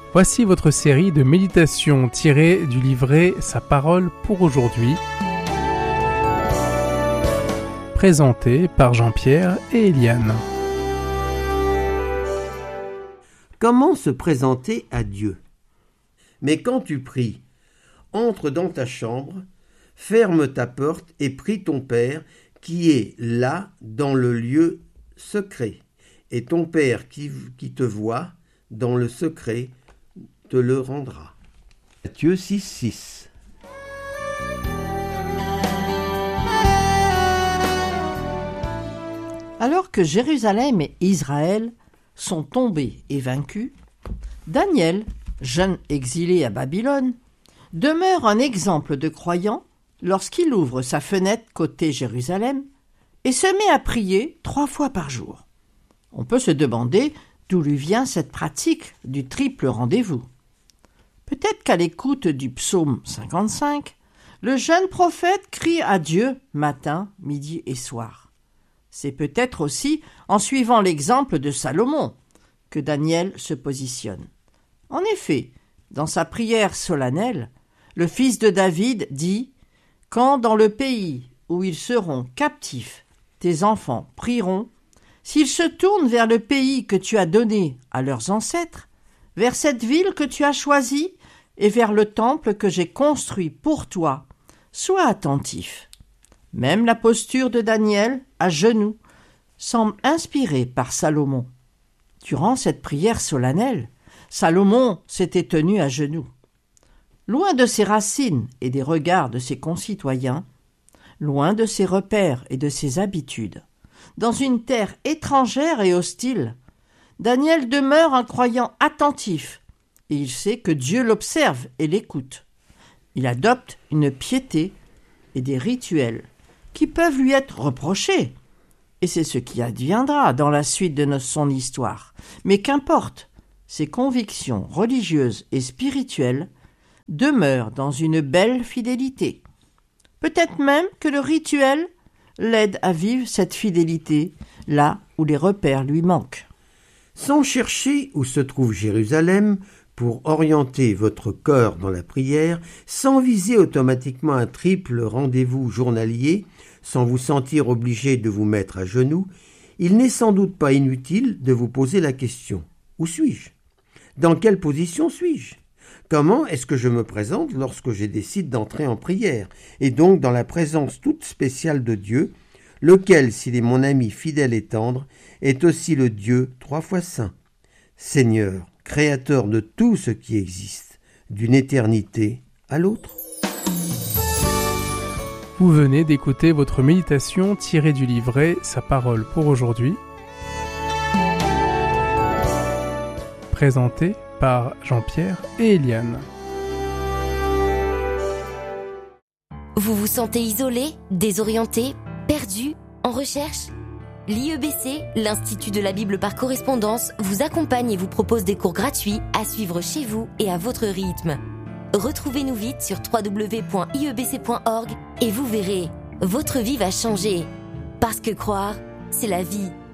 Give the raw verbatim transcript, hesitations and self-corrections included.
Voici votre série de méditations tirées du livret Sa parole pour aujourd'hui, présentée par Jean-Pierre et Eliane. Comment se présenter à Dieu ? Mais quand tu pries, entre dans ta chambre, ferme ta porte et prie ton Père qui est là dans le lieu secret. Et ton Père qui, qui te voit dans le secret te le rendra. Matthieu six, six. Alors que Jérusalem et Israël sont tombés et vaincus, Daniel, jeune exilé à Babylone, demeure un exemple de croyant lorsqu'il ouvre sa fenêtre côté Jérusalem et se met à prier trois fois par jour. On peut se demander d'où lui vient cette pratique du triple rendez-vous. Peut-être qu'à l'écoute du psaume cinquante-cinq, le jeune prophète crie à Dieu matin, midi et soir. C'est peut-être aussi en suivant l'exemple de Salomon que Daniel se positionne. En effet, dans sa prière solennelle, le fils de David dit « Quand dans le pays où ils seront captifs, tes enfants prieront, s'ils se tournent vers le pays que tu as donné à leurs ancêtres, vers cette ville que tu as choisie et vers le temple que j'ai construit pour toi, sois attentif. » Même la posture de Daniel, à genoux, semble inspirée par Salomon. Durant cette prière solennelle, Salomon s'était tenu à genoux. Loin de ses racines et des regards de ses concitoyens, loin de ses repères et de ses habitudes, dans une terre étrangère et hostile, Daniel demeure un croyant attentif et il sait que Dieu l'observe et l'écoute. Il adopte une piété et des rituels qui peuvent lui être reprochés. Et c'est ce qui adviendra dans la suite de son histoire. Mais qu'importe, ses convictions religieuses et spirituelles demeurent dans une belle fidélité. Peut-être même que le rituel l'aide à vivre cette fidélité là où les repères lui manquent. Sans chercher où se trouve Jérusalem, pour orienter votre cœur dans la prière, sans viser automatiquement un triple rendez-vous journalier, sans vous sentir obligé de vous mettre à genoux, il n'est sans doute pas inutile de vous poser la question « Où suis-je ? Dans quelle position suis-je ? Comment est-ce que je me présente lorsque je décide d'entrer en prière, et donc dans la présence toute spéciale de Dieu, lequel, s'il est mon ami fidèle et tendre, est aussi le Dieu trois fois saint, Seigneur, créateur de tout ce qui existe, d'une éternité à l'autre. » Vous venez d'écouter votre méditation tirée du livret Sa parole pour aujourd'hui, présentée par Jean-Pierre et Eliane. Vous vous sentez isolé, désorienté, perdu, en recherche ? L'I E B C, l'Institut de la Bible par correspondance, vous accompagne et vous propose des cours gratuits à suivre chez vous et à votre rythme. Retrouvez-nous vite sur w w w point i e b c point org et vous verrez, votre vie va changer. Parce que croire, c'est la vie.